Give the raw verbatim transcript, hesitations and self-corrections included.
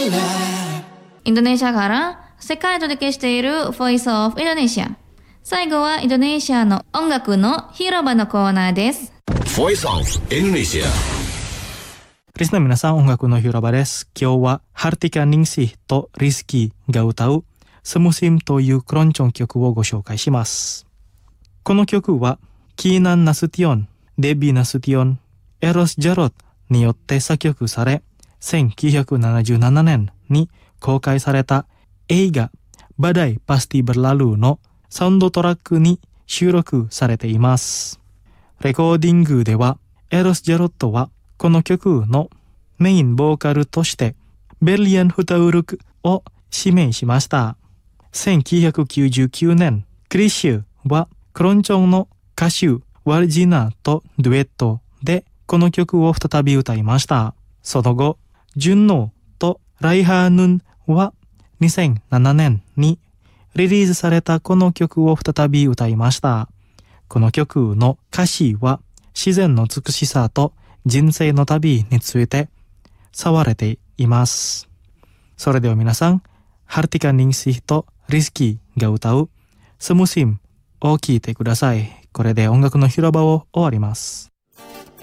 インドネシアから世界と歴している Voice of Indonesia。最後はインドネシアの音楽の広場のコーナーです。 Voice of Indonesia。 リスナーの皆さん、音楽の広場です。今日はハルティカ・ニンシーとリスキーが歌うSemusimというクロンチョン曲をご紹介します。この曲はキーナン・ナスティオン、デビー・ナスティオン、エロス・ジャロットによって作曲され、せんきゅうひゃくななじゅうななねんに公開された映画バダイ・パスティ・バラルーのサウンドトラックに収録されています。レコーディングではエロス・ジャロットはこの曲のメインボーカルとしてベリアン・フタウルクを指名しました。せんきゅうひゃくきゅうじゅうきゅうねん、クリッシュはクロンチョンの歌手ワルジナとデュエットでこの曲を再び歌いました。その後、ジュンノーとライハーヌンはにせんななねんにリリースされたこの曲を再び歌いました。この曲の歌詞は自然の美しさと人生の旅について騒れています。それでは皆さん、ハルティカ・ニンシーとリスキーが歌うSemusimを聴いてください。これで音楽の広場を終わります。